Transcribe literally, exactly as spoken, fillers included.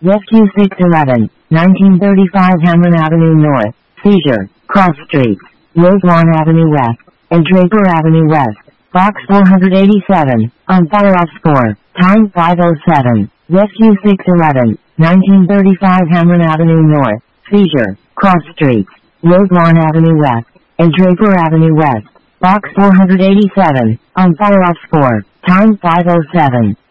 Rescue six eleven, nineteen thirty-five Hamlin Avenue North, seizure, cross streets, Rosewarne Avenue West, and Draper Avenue West, box four eighty-seven, on fire off score, time five oh seven. Rescue six eleven, nineteen thirty-five Hamlin Avenue North, seizure, cross streets, Rosewarne Avenue West, and Draper Avenue West, box four eighty-seven, on fire off score, time five oh seven.